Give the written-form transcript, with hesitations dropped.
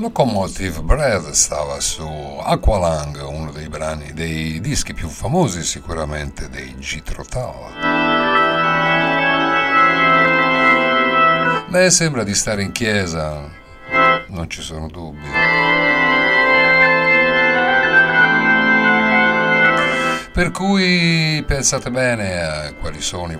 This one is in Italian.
Locomotive Breath stava su Aqualung, uno dei brani, dei dischi più famosi sicuramente dei Jethro Tull. Beh, sembra di stare in chiesa, non ci sono dubbi. Per cui pensate bene a quali sono i